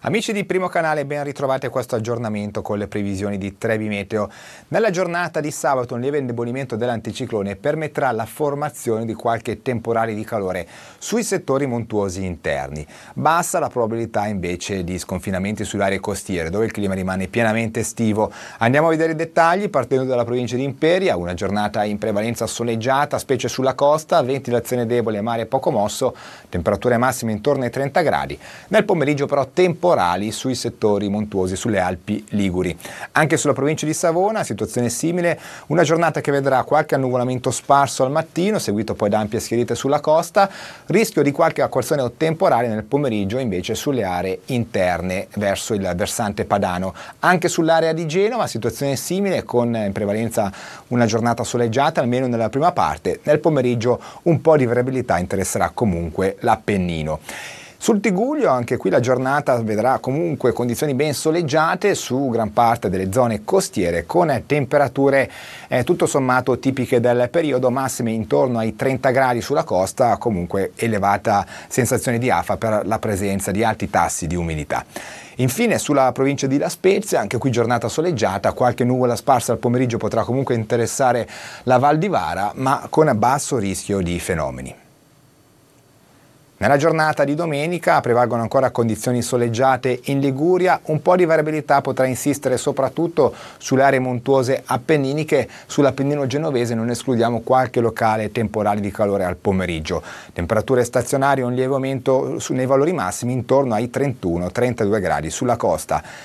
Amici di Primo Canale, ben ritrovati a questo aggiornamento con le previsioni di Trevi Meteo. Nella giornata di sabato un lieve indebolimento dell'anticiclone permetterà la formazione di qualche temporale di calore sui settori montuosi interni. Bassa la probabilità invece di sconfinamenti sulle aree costiere, dove il clima rimane pienamente estivo. Andiamo a vedere i dettagli partendo dalla provincia di Imperia, una giornata in prevalenza soleggiata, specie sulla costa, ventilazione debole e mare poco mosso, temperature massime intorno ai 30 gradi. Nel pomeriggio però temporali sui settori montuosi, sulle Alpi Liguri. Anche sulla provincia di Savona, situazione simile, una giornata che vedrà qualche annuvolamento sparso al mattino, seguito poi da ampie schierite sulla costa, rischio di qualche acquazzone o temporale nel pomeriggio invece sulle aree interne verso il versante padano. Anche sull'area di Genova, situazione simile con in prevalenza una giornata soleggiata, almeno nella prima parte. Nel pomeriggio un po' di variabilità interesserà comunque l'Appennino. Sul Tigullio anche qui la giornata vedrà comunque condizioni ben soleggiate su gran parte delle zone costiere con temperature tutto sommato tipiche del periodo, massime intorno ai 30 gradi sulla costa, comunque elevata sensazione di afa per la presenza di alti tassi di umidità. Infine sulla provincia di La Spezia, anche qui giornata soleggiata, qualche nuvola sparsa al pomeriggio potrà comunque interessare la Val di Vara, ma con basso rischio di fenomeni. Nella giornata di domenica prevalgono ancora condizioni soleggiate in Liguria, un po' di variabilità potrà insistere soprattutto sulle aree montuose appenniniche, sull'Appennino genovese non escludiamo qualche locale temporale di calore al pomeriggio. Temperature stazionarie, un lieve aumento nei valori massimi intorno ai 31-32 gradi sulla costa.